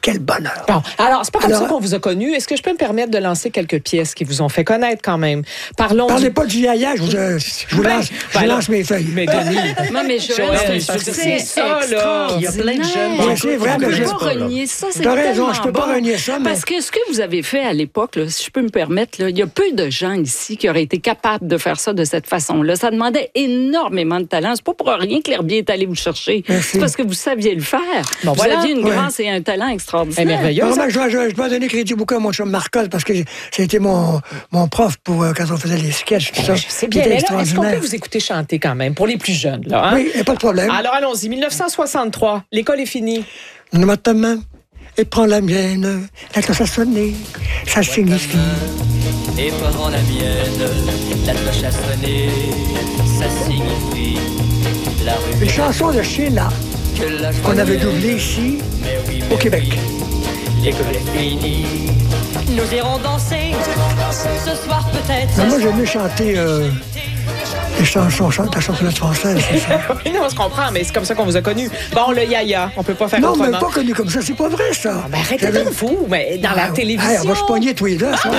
quel bonheur. Bon, alors, c'est pas comme ça qu'on vous a connu. Est-ce que je peux me permettre de lancer quelques pièces qui vous ont fait connaître quand même? Parlez pas du yaya, je vous lance mes feuilles. Mais Denis... Non, mais Joël, c'est ça, là. Il y a plein de jeunes. Oui, c'est vrai, mais je je peux pas renier ça. T'as raison, je peux pas renier ça, mais... Parce que ce que vous avez fait à l'époque, là, si je peux me permettre, là, il y a peu de gens ici qui auraient été capables de faire ça de cette façon-là. Ça demandait énormément de talent. C'est pas pour rien que l'herbier est allé vous chercher. Merci. C'est parce que vous saviez le faire. Bon, vous aviez une grâce et un talent extraordinaire. Merveilleux. Je dois donner crédit beaucoup à mon chum Marcol parce que c'était mon prof pour quand on faisait les sketchs. Tout ça. C'est bien. Mais là, est-ce qu'on peut vous écouter chanter quand même, pour les plus jeunes? Là, hein? Oui, pas de problème. Alors, allons-y. 1963, l'école est finie. Donne-moi ta main et prends la mienne. La cloche a sonné, ça signifie. Et prends la mienne, la cloche a sonné, ça signifie la rue. Une chanson de Sheila qu'on avait doublée ici, au Québec. L'école est finie, nous irons danser, ce soir peut-être. Mais moi, j'aime mieux chanter les chansons, la chansonnette française. C'est ça. Oui, non, on se comprend, mais c'est comme ça qu'on vous a connu. Bon, le yaya, on peut pas faire Non, autrement. mais pas connu comme ça, c'est pas vrai, ça. Ben, arrêtez de vous, mais dans la télévision... Hey, on va se pogner tous les deux, ça.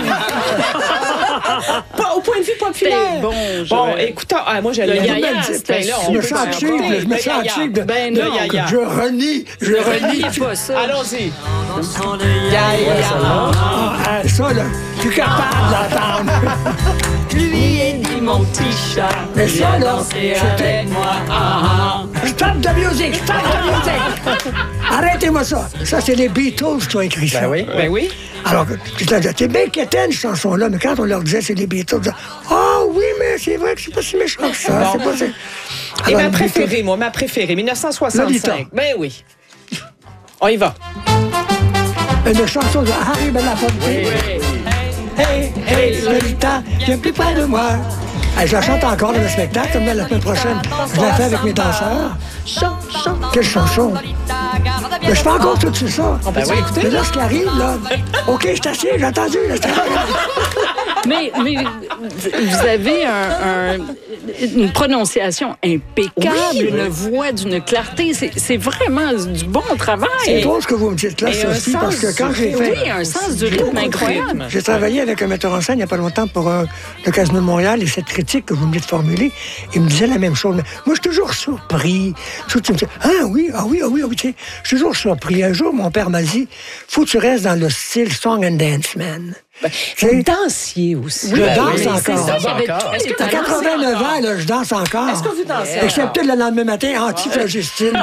Pas au point de vue populaire. Bon, Bon, écoutez, moi, j'ai le yaya, Je me sens cheap, je me sens cheap de yaya. je renie. N'oubliez pas ça. Allons-y. Dansons le yaya, Ça, là, tu es capable d'entendre. lui et dit mon petit chat, Mais viens ça, là, danser c'était- avec moi. Ah, Stop the music, stop the music. Arrêtez-moi ça. Ça, c'est les Beatles qui ont écrit ça. Ben oui. Alors, c'est bien quétaine, cette chanson-là, mais quand on leur disait c'est les Beatles, ils disaient, oui, mais c'est vrai que c'est pas si méchant que ça. Bon. C'est pas si... Et Alors, ma les préférée, moi, ma préférée, 1965. Lolita. Ben oui. On y va. Beatles, une chanson de Harry Belafonte. Hey, hey, Lolita, viens plus près de moi. Hey, je la chante encore dans le spectacle, mais la semaine prochaine, je la fais avec mes danseurs. Quelle chanson! Mais je fais encore tout ça. On peut écouter? Mais là, ce qui arrive, là... OK, je t'assieds, j'ai entendu. Là, Mais vous avez une prononciation impeccable, une voix d'une clarté. C'est vraiment du bon travail. c'est drôle ce que vous me dites là, Et un Sophie, sens parce que quand du j'ai fait... Oui, un sens du rythme incroyable. J'ai travaillé avec un metteur en scène il n'y a pas longtemps pour le Casino de Montréal et cette critique que vous venez de formuler, il me disait la même chose. Mais moi, je suis toujours surpris. Tu me dis, oui, tu sais, je suis toujours surpris. Un jour, mon père m'a dit, faut que tu restes dans le style Song and Dance Man. Vous dansiez aussi. Je danse C'est encore. ça, j'avais tous les À talents. 89 ans, là, je danse encore. Est-ce que vous dansez Excepté le lendemain matin, anti-flagistine.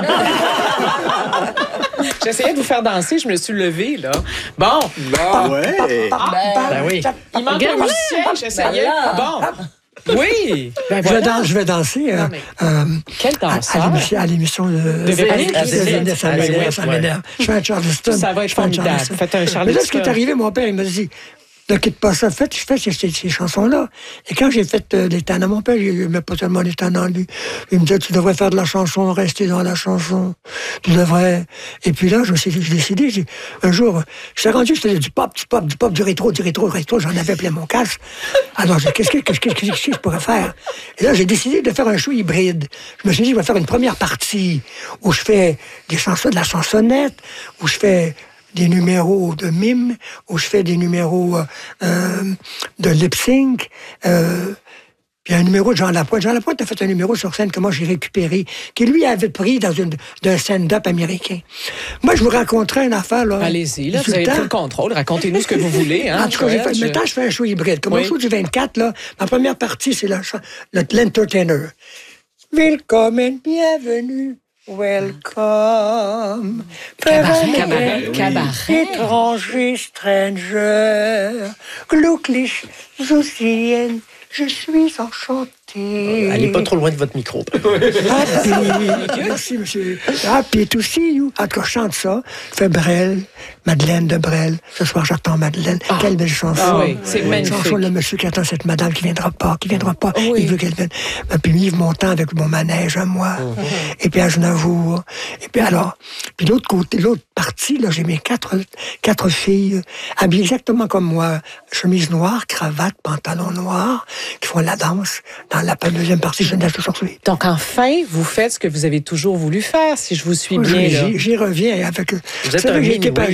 J'essayais de vous faire danser, je me suis levée, là. Bon. Ouais. Ben oui. Il manquait un musicien, j'essayais. Bon. Oui. Ben voilà. Je vais danser Quel danseur? à l'émission de Véronique. Véronique. Ça m'énerve, ça m'énerve. Je fais un Charleston. Ça va être Je fais un formidable. Charleston. Faites un Mais là, ce qui Charleston. est arrivé, mon père, il m'a dit, ne quitte pas ça. Je fais ces chansons-là. Et quand j'ai fait les tannants, mon père, il n'aimait pas tellement les tannants, lui. Il me disait, tu devrais faire de la chanson, rester dans la chanson. Tu devrais... Et puis là, j'ai décidé, un jour, je suis rendu, je faisais du pop, du rétro. J'en avais plein mon casque. Alors, qu'est-ce que je pourrais faire? Et là, j'ai décidé de faire un show hybride. Je me suis dit, je vais faire une première partie où je fais des chansons, de la chansonnette, où je fais des numéros de mime, où je fais des numéros de lip-sync, puis un numéro de Jean Lapointe. Jean Lapointe a fait un numéro sur scène que moi j'ai récupéré, qui lui avait pris d'un stand-up américain. Moi, je vous raconterai une affaire, là. Allez-y, là, vous avez pris le contrôle. Racontez-nous ce que vous voulez. Hein, En tout cas, maintenant, je fais un show hybride. Comme Oui. au show du 24, là, ma première partie, c'est l'entertainer. Willkommen, bienvenue. Welcome. Cabaret. Étranger, stranger. Glücklich zu sehen. Je suis enchanté. Allez pas trop loin de votre micro. Happy. Merci, monsieur. Happy to see you. En tout cas, je chante ça. Je fais Brel, Madeleine de Brel. Ce soir, j'attends Madeleine. Quelle belle chanson. Ah oui, c'est magnifique. Chanson, le monsieur qui attend cette madame qui viendra pas. Oui. Il veut qu'elle vienne. Puis Yves Montand avec mon manège à moi. Et puis Aznavour. Et puis alors, puis l'autre côté, l'autre partie, là, j'ai mes quatre filles habillées exactement comme moi. Chemise noire, cravate, pantalon noir, qui font la danse dans la deuxième partie. Je viens d'aujourd'hui. Donc, enfin, vous faites ce que vous avez toujours voulu faire, si je vous suis bien. Là. J'y reviens avec... Vous êtes un j'ai mini-oui.